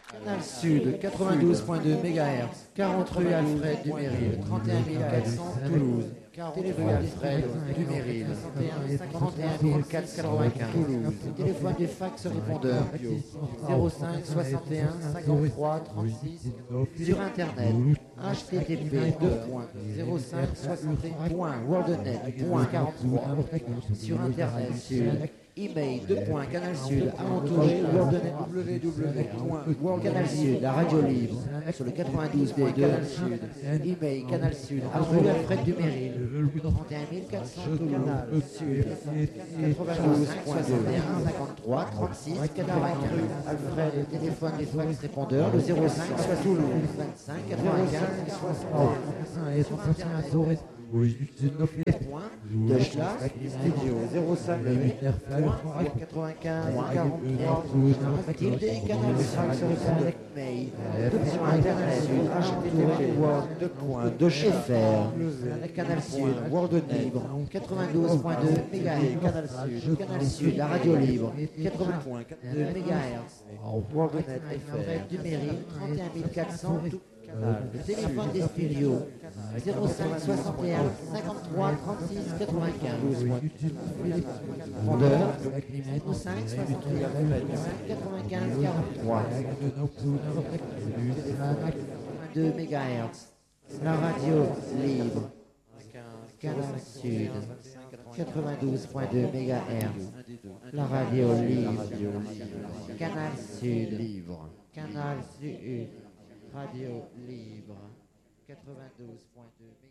Canal Sud, 92.2 MHz, 40 rue Alfred Duméryl, 31 400 Toulouse. Téléphone Alfred Duméryl, 31 495 Toulouse. Téléphone du fax répondeur, 05 61 53 36. Sur Internet, http://0560.worldnet.43. Sur Internet, sur email canalsud www.canalsud, la radio libre sur le 92B Canal Sud, email canalsud rue Alfred Duméryl, 31 400 Canal Sud, 92 61 53 36 80 rue Alfred, le téléphone des fax répondeurs, le 05 soit Toulouse 25 95 60. Point de Schlas, studio 05 95 43 Mathilde, Canal 5 sur le mail, Internet Sud, http://fr, Canal Sud, World Libre, 92.2 MHz, Canal Sud, la radio libre, 80.2 MHz, WorldNet FR, Duméryl, 31 400, tout canal. Le téléphone des studios, 05 61 53 36 95. Répondeur, 05 61 95 43. 2 MHz. La radio libre. Canal Sud. 92.2 MHz. La radio libre. Canal Sud. Libre. Canal Sud. Radio libre. 92.2 MHz.